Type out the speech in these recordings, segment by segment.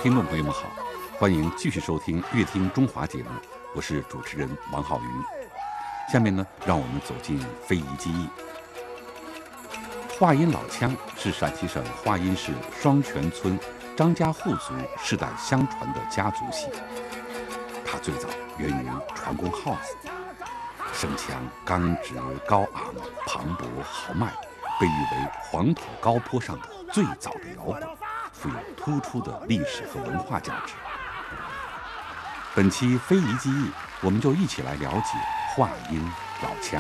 听众朋友们好，欢迎继续收听《乐听中华》节目，我是主持人王浩云。下面呢，让我们走进非遗记忆。华阴老腔是陕西省华阴市双泉村张家户族世代相传的家族戏，它最早源于传功号子，声腔刚直高昂、磅礴豪迈，被誉为黄土高坡上的最早的摇滚，富有突出的历史和文化价值。本期非遗记忆，我们就一起来了解华阴老腔。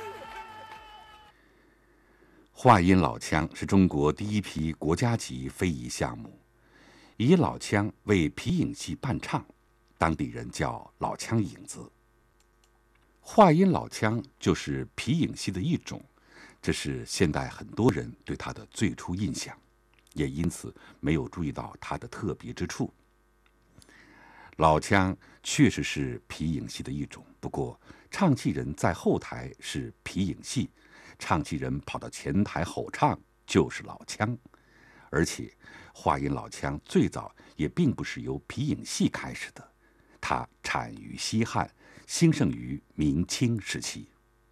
华阴老腔是中国第一批国家级非遗项目，以老腔为皮影戏伴唱，当地人叫老腔影子。华阴老腔就是皮影戏的一种，这是现代很多人对它的最初印象，也因此没有注意到它的特别之处。老腔确实是皮影戏的一种，不过唱戏人在后台是皮影戏，唱戏人跑到前台吼唱就是老腔。而且华阴老腔最早也并不是由皮影戏开始的，它产于西汉，兴盛于明清时期。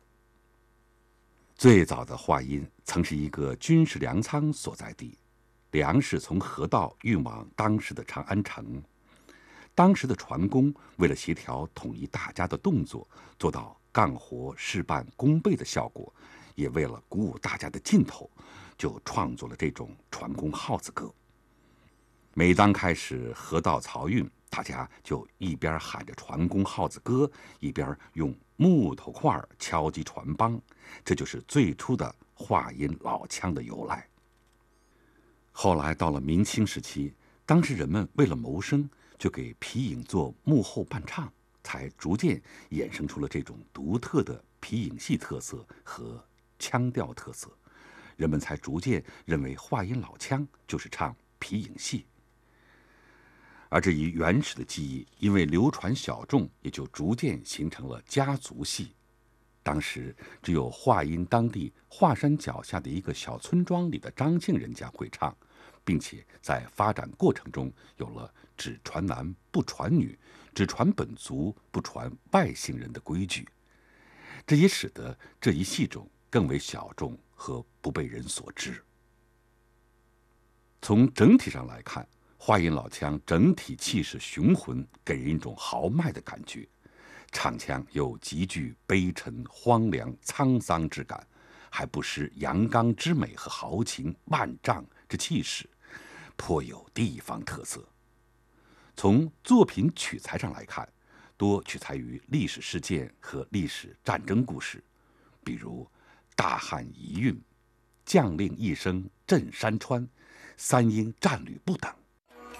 最早的华阴曾是一个军事粮仓所在地，粮食从河道运往当时的长安城。当时的船工为了协调统一大家的动作，做到干活事半功倍的效果，也为了鼓舞大家的劲头，就创作了这种船工号子歌。每当开始河道漕运，大家就一边喊着船工号子歌，一边用木头块敲击船帮，这就是最初的华阴老腔的由来。后来到了明清时期，当时人们为了谋生，就给皮影做幕后伴唱，才逐渐衍生出了这种独特的皮影戏特色和腔调特色，人们才逐渐认为华阴老腔就是唱皮影戏。而这一原始的技艺因为流传小众，也就逐渐形成了家族戏。当时只有华阴当地华山脚下的一个小村庄里的张姓人家会唱，并且在发展过程中有了只传男不传女，只传本族不传外姓人的规矩，这也使得这一戏种更为小众和不被人所知。从整体上来看，华阴老腔整体气势雄浑，给人一种豪迈的感觉，唱腔又极具悲沉、荒凉、沧桑之感，还不失阳刚之美和豪情万丈之气势，颇有地方特色。从作品取材上来看，多取材于历史事件和历史战争故事，比如大汉遗韵、将令一声震山川、三英战吕布等。